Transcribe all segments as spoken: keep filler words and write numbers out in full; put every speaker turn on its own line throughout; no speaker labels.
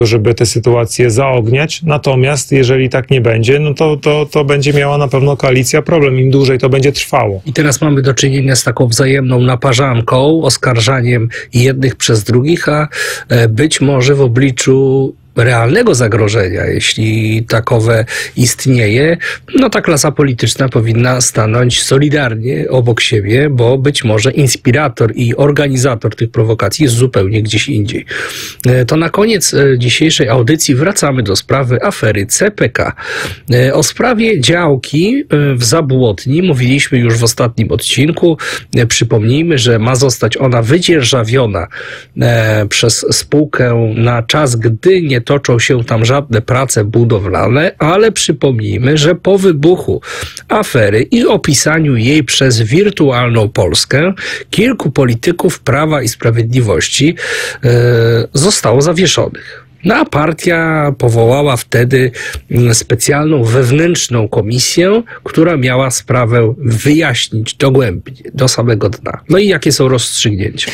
żeby tę sytuację zaogniać. Natomiast jeżeli tak nie będzie, no to, to, to będzie miała na pewno koalicja problem. Im dłużej to będzie trwało.
I teraz mamy do czynienia z taką wzajemną naparzanką, oskarżaniem jednych przez drugich, a być może w obliczu realnego zagrożenia, jeśli takowe istnieje, no ta klasa polityczna powinna stanąć solidarnie obok siebie, bo być może inspirator i organizator tych prowokacji jest zupełnie gdzieś indziej. To na koniec dzisiejszej audycji wracamy do sprawy afery C P K. O sprawie działki w Zabłotni mówiliśmy już w ostatnim odcinku. Przypomnijmy, że ma zostać ona wydzierżawiona przez spółkę na czas, gdy nie toczą się tam żadne prace budowlane, ale przypomnijmy, że po wybuchu afery i opisaniu jej przez Wirtualną Polskę kilku polityków Prawa i Sprawiedliwości e, zostało zawieszonych. No a partia powołała wtedy specjalną wewnętrzną komisję, która miała sprawę wyjaśnić dogłębnie, do samego dna. No i jakie są rozstrzygnięcia?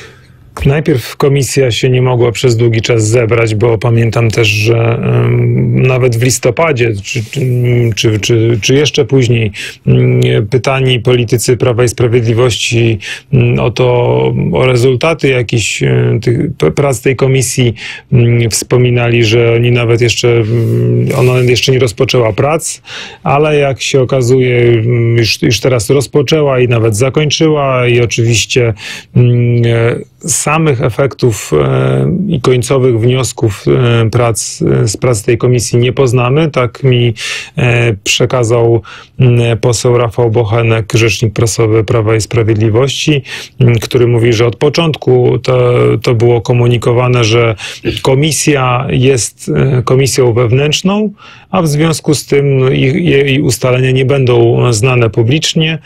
Najpierw komisja się nie mogła przez długi czas zebrać, bo pamiętam też, że um, nawet w listopadzie, czy, czy, czy, czy jeszcze później, um, pytani politycy Prawa i Sprawiedliwości um, o to, o rezultaty jakichś um, tych prac tej komisji um, wspominali, że oni nawet jeszcze, um, ona jeszcze nie rozpoczęła prac, ale jak się okazuje, um, już, już teraz rozpoczęła i nawet zakończyła i oczywiście um, samych efektów e, i końcowych wniosków e, prac, e, z prac tej komisji nie poznamy. Tak mi e, przekazał e, poseł Rafał Bochenek, rzecznik prasowy Prawa i Sprawiedliwości, m, który mówi, że od początku to, to było komunikowane, że komisja jest e, komisją wewnętrzną, a w związku z tym jej ustalenia nie będą znane publicznie.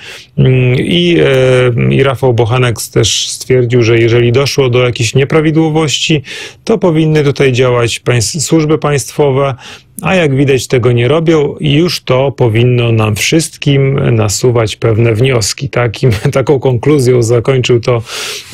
I, e, i Rafał Bochenek też stwierdził, że jeżeli doszło do jakichś nieprawidłowości, to powinny tutaj działać państw, służby państwowe, a jak widać tego nie robią i już to powinno nam wszystkim nasuwać pewne wnioski. Takim, taką konkluzją zakończył to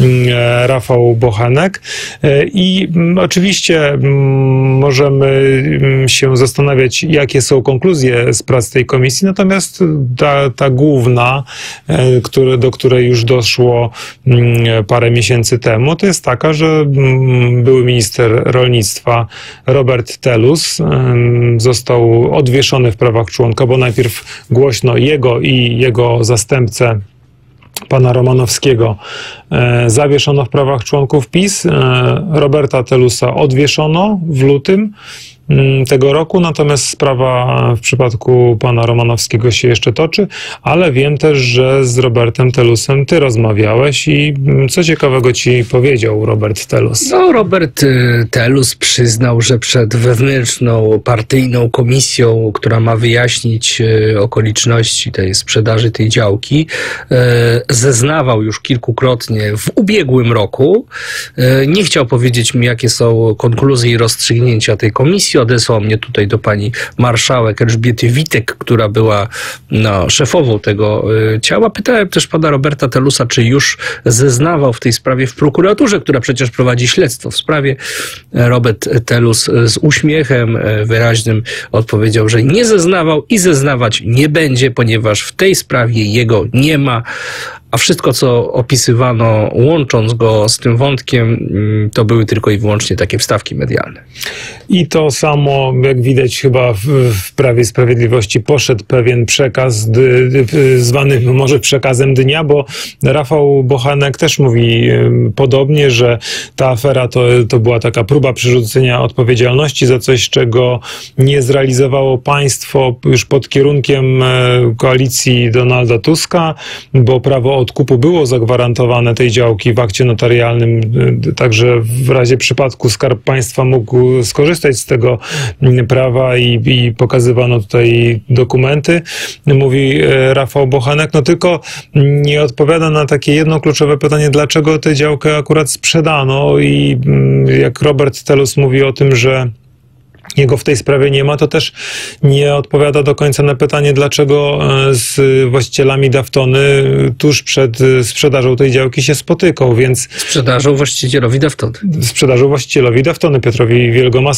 e, Rafał Bochenek. E, I m, oczywiście m, możemy m, się zastanawiać, jakie są konkluzje z prac tej komisji, natomiast ta, ta główna, e, który, do której już doszło m, parę miesięcy temu, to jest taka, że m, były minister rolnictwa Robert Telus m, został odwieszony w prawach członka, bo najpierw głośno jego i jego zastępcę, pana Romanowskiego, e, zawieszono w prawach członków PiS. E, Roberta Telusa odwieszono w lutym m, tego roku, natomiast sprawa w przypadku pana Romanowskiego się jeszcze toczy, ale wiem też, że z Robertem Telusem ty rozmawiałeś i m, co ciekawego ci powiedział Robert Telus?
No, Robert Telus przyznał, że przed wewnętrzną partyjną komisją, która ma wyjaśnić okoliczności tej sprzedaży tej działki, zeznawał już kilkukrotnie w ubiegłym roku. Nie chciał powiedzieć mi, jakie są konkluzje i rozstrzygnięcia tej komisji. Odesłał mnie tutaj do pani marszałek Elżbiety Witek, która była no, szefową tego ciała. Pytałem też pana Roberta Telusa, czy już zeznawał w tej sprawie w prokuraturze, która przecież prowadzi śledztwo w sprawie. Robert Telus z uśmiechem wyraźnym odpowiedział, że nie zeznawał i zeznawać nie będzie, ponieważ w tej sprawie jego nie ma. A wszystko, co opisywano, łącząc go z tym wątkiem, to były tylko i wyłącznie takie wstawki medialne.
I to samo, jak widać, chyba w, w Prawie i Sprawiedliwości poszedł pewien przekaz, dy, dy, zwany może przekazem dnia, bo Rafał Bochenek też mówi y, podobnie, że ta afera to, to była taka próba przerzucenia odpowiedzialności za coś, czego nie zrealizowało państwo już pod kierunkiem y, koalicji Donalda Tuska, bo prawo odkupu było zagwarantowane tej działki w akcie notarialnym, także w razie przypadku Skarb Państwa mógł skorzystać z tego prawa i, i pokazywano tutaj dokumenty. Mówi Rafał Bochenek, no tylko nie odpowiada na takie jedno kluczowe pytanie, dlaczego tę działkę akurat sprzedano i jak Robert Telus mówi o tym, że jego w tej sprawie nie ma, to też nie odpowiada do końca na pytanie, dlaczego z właścicielami Daftony tuż przed sprzedażą tej działki się spotykał, więc
Sprzedażą właścicielowi Daftony.
sprzedażą właścicielowi Daftony Piotrowi Wielgomasowi.